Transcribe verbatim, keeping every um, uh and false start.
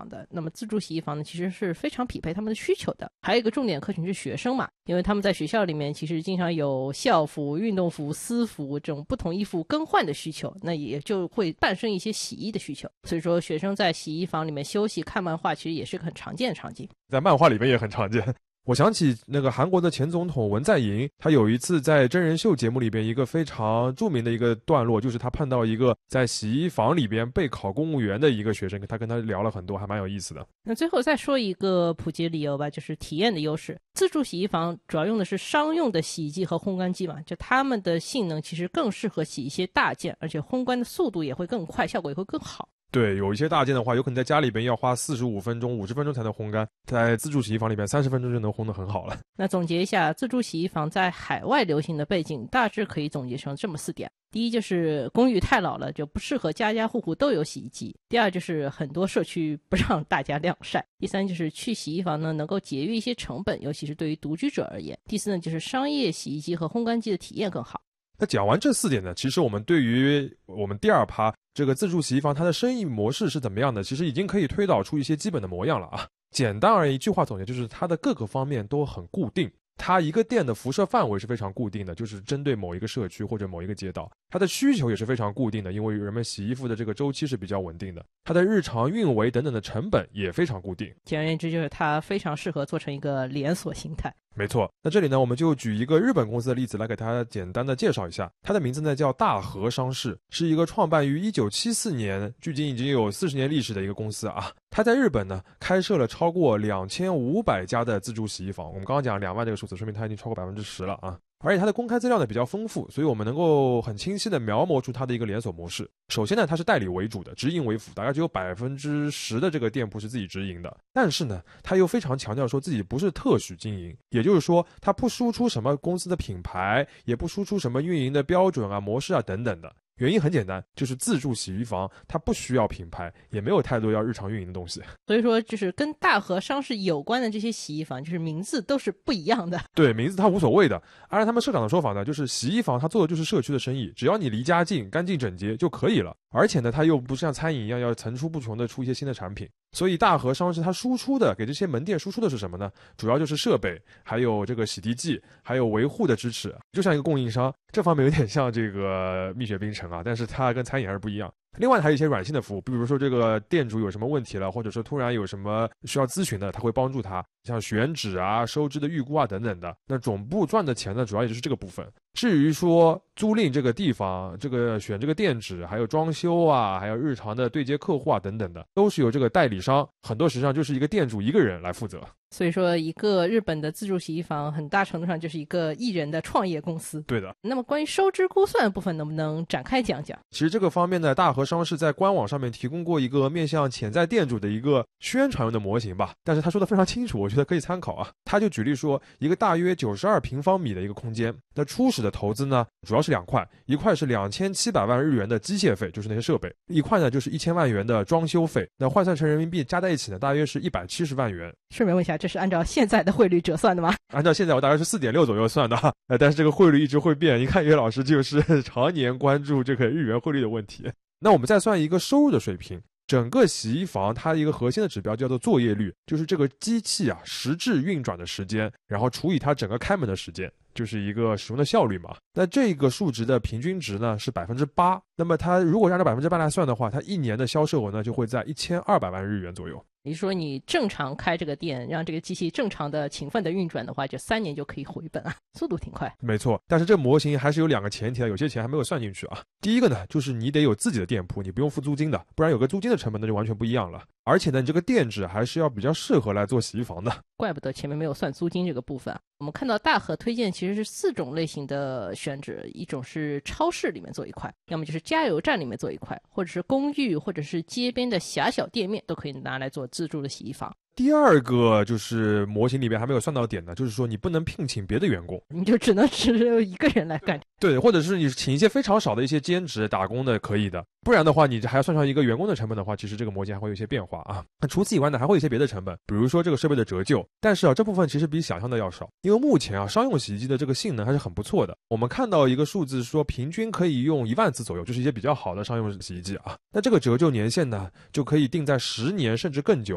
的，那么自助洗衣房呢其实是非常匹配他们的需求的。还有一个重点客群是学生嘛，因为他们在学校里面其实经常有校服、运动服、私服这种不同衣服更换的需求，那也就会伴生一些洗衣的需求，所以说学生在洗衣房里面休息看漫画其实也是个很常见的场景， 在漫画里面也很常见。我想起那个韩国的前总统文在寅，他有一次在真人秀节目里边一个非常著名的一个段落，就是他碰到一个在洗衣房里边备考公务员的一个学生，他跟他聊了很多，还蛮有意思的。 那最后再说一个普及理由吧，就是体验的优势。自助洗衣房主要用的是商用的洗衣机和烘干机嘛，就它们的性能其实更适合洗一些大件，而且烘干的速度也会更快，效果也会更好。 对，有一些大件的话，有可能在家里边要花四十五分钟、五十分钟才能烘干，在自助洗衣房里边三十分钟就能烘得很好了。 那总结一下，自助洗衣房在海外流行的背景，大致可以总结成这么四点：第一，就是公寓太老了，就不适合家家户户都有洗衣机；第二，就是很多社区不让大家晾晒；第三，就是去洗衣房呢能够节约一些成本，尤其是对于独居者而言；第四呢，就是商业洗衣机和烘干机的体验更好。 那讲完这四点呢，其实我们对于我们第二趴这个自助洗衣房它的生意模式是怎么样的，其实已经可以推导出一些基本的模样了啊。简单而言，一句话总结就是它的各个方面都很固定。它一个店的辐射范围是非常固定的，就是针对某一个社区或者某一个街道。它的需求也是非常固定的，因为人们洗衣服的这个周期是比较稳定的。它的日常运维等等的成本也非常固定。 简而言之，就是它非常适合做成一个连锁形态。 没错，那这里呢，我们就举一个日本公司的例子来给大家简单的介绍一下。它的名字呢叫大和商事，是一个创办于一九七四年，距今已经有四十年历史的一个公司啊。它在日本呢开设了超过两千五百家的自助洗衣房。我们刚刚讲两万这个数字，说明它已经超过百分之十了啊。而且它的公开资料呢比较丰富，所以我们能够很清晰的描摹出它的一个连锁模式。首先呢，它是代理为主的，直营为辅，大概只有百分之十的这个店铺是自己直营的。但是呢，它又非常强调说自己不是特许经营，也就是说，它不输出什么公司的品牌，也不输出什么运营的标准啊、模式啊等等的。原因很简单，就是自助洗衣房它不需要品牌，也没有太多要日常运营的东西。 所以说就是跟大和商事有关的这些洗衣房，就是名字都是不一样的。 对，名字它无所谓的。按照他们社长的说法呢，就是洗衣房它做的就是社区的生意，只要你离家近、干净整洁就可以了。而且呢，它又不像餐饮一样要层出不穷的出一些新的产品。所以大和商事它输出的给这些门店输出的是什么呢？主要就是设备，还有这个洗涤剂，还有维护的支持，就像一个供应商。这方面有点像这个蜜雪冰城啊，但是它跟餐饮还是不一样。另外还有一些软性的服务，比如说这个店主有什么问题了，或者说突然有什么需要咨询的，他会帮助他，像选址啊、收支的预估啊等等的。那总部赚的钱呢，主要也就是这个部分。至于说租赁这个地方，这个选这个店址，还有装修啊，还有日常的对接客户啊等等的，都是由这个代理商，很多实际上就是一个店主一个人来负责。 所以说一个日本的自助洗衣房很大程度上就是一个艺人的创业公司。 对的。 那么关于收支估算的部分能不能展开讲讲？ 其实这个方面呢，大和商事在官网上面提供过一个面向潜在店主的一个宣传用的模型吧，但是他说的非常清楚，我觉得可以参考啊。他就举例说，一个大约九十二平方米的一个空间，那初始的投资呢主要是两块，一块是两千七百万日元的机械费，就是那些设备，一块呢就是一千万元的装修费，那换算成人民币加在一起呢大约是一百七十万元。 顺便问一下，这是按照现在的汇率折算的吗？ 按照现在我大概是 四点六 左右算的，呃，但是这个汇率一直会变，一看岳老师就是常年关注这个日元汇率的问题。那我们再算一个收入的水平，整个洗衣房它一个核心的指标叫做作业率，就是这个机器啊实质运转的时间，然后除以它整个开门的时间，就是一个使用的效率嘛。那这个数值的平均值呢是 百分之八， 那么它如果按照 百分之八 来算的话，它一年的销售额呢就会在一千二百万日元左右。 你说你正常开这个店，让这个机器正常的勤奋的运转的话，就三年就可以回本啊，速度挺快。 没错，但是这模型还是有两个前提的，有些钱还没有算进去啊。第一个呢，就是你得有自己的店铺，你不用付租金的，不然有个租金的成本那就完全不一样了。而且呢，你这个店址还是要比较适合来做洗衣房的。 怪不得前面没有算租金这个部分啊。我们看到大和推荐其实是四种类型的选址，一种是超市里面做一块，要么就是加油站里面做一块，或者是公寓，或者是街边的狭小店面都可以拿来做自助的洗衣房。 第二个就是模型里面还没有算到点的，就是说你不能聘请别的员工， 你就只能只有一个人来干。 对，或者是你请一些非常少的一些兼职打工的可以的，不然的话你还要算上一个员工的成本的话，其实这个模型还会有一些变化啊。那除此以外呢，还会有一些别的成本，比如说这个设备的折旧，但是啊这部分其实比想象的要少，因为目前啊商用洗衣机的这个性能还是很不错的。我们看到一个数字说平均可以用一万次左右，就是一些比较好的商用洗衣机啊。那这个折旧年限呢就可以定在十年甚至更久，